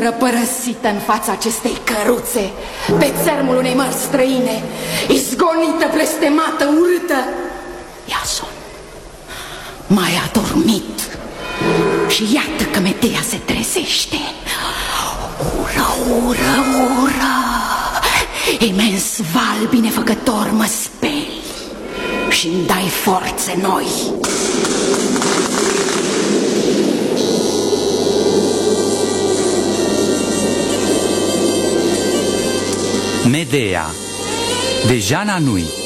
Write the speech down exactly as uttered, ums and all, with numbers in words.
singură părăsită în fața acestei căruțe, pe țărmul unei mări străine, izgonită, blestemată, urâtă. Iason mai a dormit și iată că Medea se trezește. Ură, ură, ură, imens val binefăcător, mă speli și-mi dai forțe noi. Medea de Jana Nui.